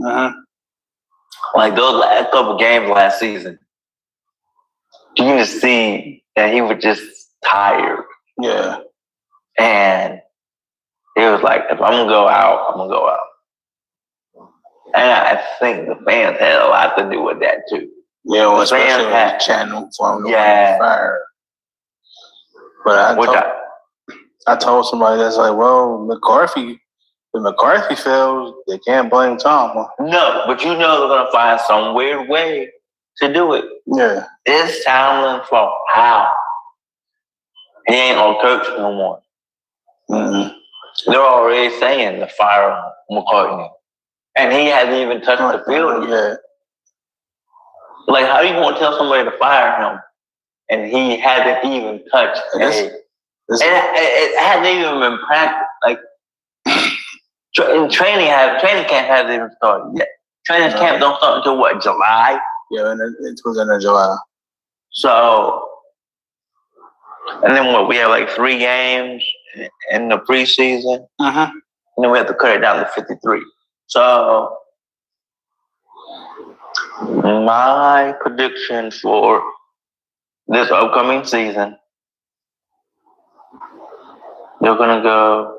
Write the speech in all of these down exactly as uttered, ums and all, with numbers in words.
Mm-hmm. Like those last couple games last season, you can just see that he was just tired. Yeah. And he was like, if I'm going to go out, I'm going to go out. And I think the fans had a lot to do with that, too. Yeah, well, especially had, chanting for him to yeah. fire. But I told, I, I told somebody that's like, well, McCarthy, if McCarthy fails, they can't blame Tom. No, but you know they're going to find some weird way to do it. Yeah. It's Tomlin's fault. How? He ain't on coach no more. Mm-hmm. They're already saying to fire McCartney. And he hasn't even touched the field yet. Like, how are you going to tell somebody to fire him and he hasn't even touched this, a... This, and it, it hasn't even been practiced. Like, tra- training, have, training camp hasn't even started yet. Training no. camp don't start until, what, July? Yeah, it was in July. So, and then what, we have like three games in the preseason. Uh-huh. And then we have to cut it down to fifty-three. So, my prediction for this upcoming season, they're going to go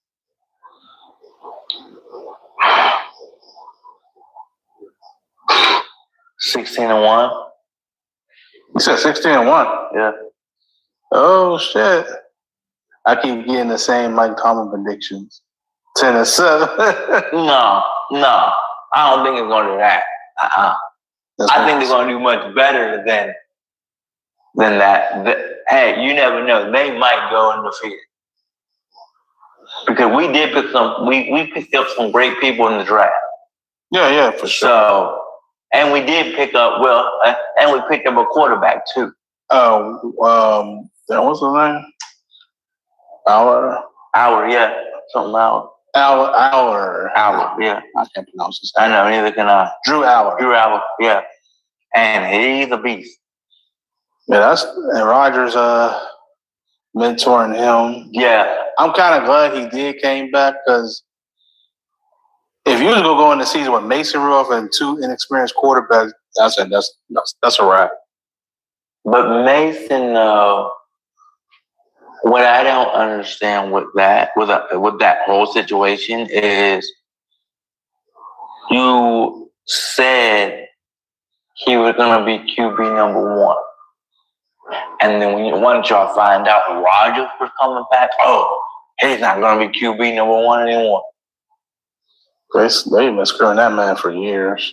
sixteen and one. You said sixteen and one? Yeah. Oh, shit. I keep getting the same Mike Tomlin predictions. ten and seven. no, no. I don't think it's going to do that. Uh-uh. I think they're going to do much better than than that. The, hey, you never know. They might go undefeated. Because we did pick some, we, we picked up some great people in the draft. Yeah, yeah, for sure. So, and we did pick up, well, uh, and we picked up a quarterback too. Oh, um, what's his name? Our, our, yeah, something Our. Our, our, our, yeah. I can't pronounce his name. I know, neither can I. Drew Our. Drew Our, yeah. And he's a beast. Yeah, that's, and Rodgers, uh, mentoring him. Yeah. I'm kind of glad he did came back because if you was going to go in the season with Mason Rudolph and two inexperienced quarterbacks, I said that's that's, that's a wrap. But Mason, uh, what I don't understand with that, with a, with that whole situation is, you said he was going to be Q B number one, and then when you once y'all find out Rodgers was coming back, oh, he's not going to be Q B number one anymore. They, they've been screwing that man for years.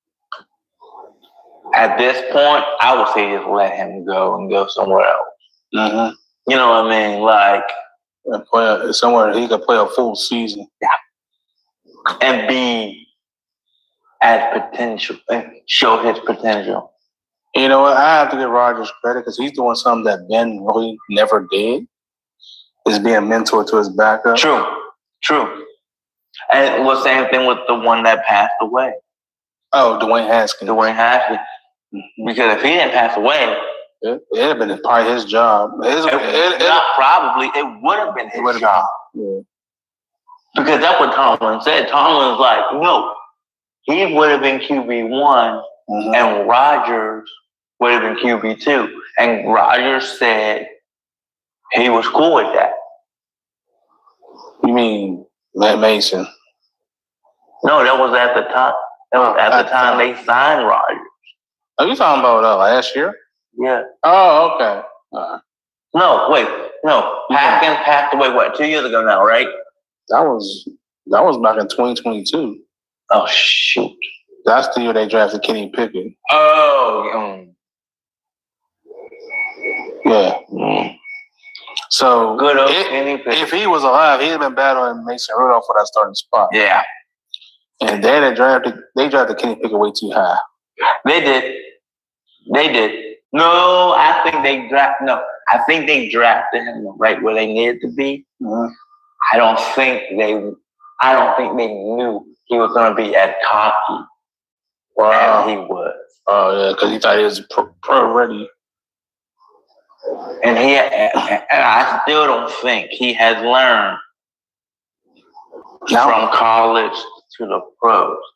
At this point, I would say just let him go and go somewhere else. Mm-hmm. You know what I mean? Like, and play somewhere he could play a full season. Yeah. And be at potential, and show his potential. You know what? I have to give Rodgers credit because he's doing something that Ben really never did. Is being a mentor to his backup. True. True. And it was the same thing with the one that passed away. Oh, Dwayne Haskins. Dwayne Haskins. Mm-hmm. Because if he didn't pass away, it would have been probably his job. His, it, it, it, not probably, it would have been his job. Yeah. Because that's what Tomlin said. Tomlin's like, no, he would have been Q B one, mm-hmm. and Rodgers would have been Q B two. And Rodgers said he was cool with that. You mean Matt Mason? No, that was at the time. That was at, at the time they signed Rodgers. Are you talking about uh, last year? Yeah. Oh, okay. Uh, no, wait, no. Haskins passed away, what, two years ago now, right? That was that was back in twenty twenty-two. Oh, shoot. That's the year they drafted Kenny Pickett. Oh, um, yeah. Mm. So good old it, Kenny Pickett. If he was alive, he'd have been battling Mason Rudolph for that starting spot. Yeah. And then they drafted they drafted Kenny Pickett way too high. They did. They did. No, I think they draft. No, I think they drafted him right where they needed to be. Mm-hmm. I don't think they. I don't think they knew he was going to be as cocky wow. as he was. Oh yeah, because he thought he was pro, pro ready. And he, and I still don't think he has learned now, from college to the pros.